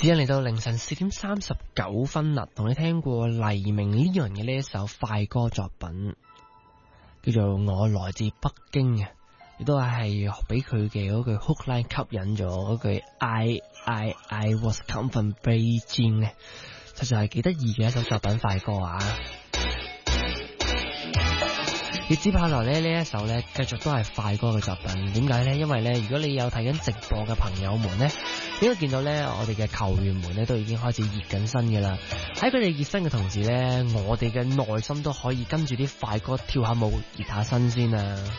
時間嚟到凌晨4:39啦，同你聽過黎明 Leon 嘅呢一首快歌作品，叫做《我來自北京》嘅，亦都係俾佢嘅嗰句 hook line 吸引咗，嗰句 I was come from Beijing 咧，實在係幾得意嘅一首作品快歌啊！而接下來呢一首呢，繼續都係快歌嘅作品。點解呢？因為呢，如果你有睇緊直播嘅朋友們呢，應該見到呢，我哋嘅球員們呢都已經開始熱緊身嘅啦。喺佢哋熱身嘅同時呢，我哋嘅內心都可以跟住啲快歌跳下舞，熱下身先啊！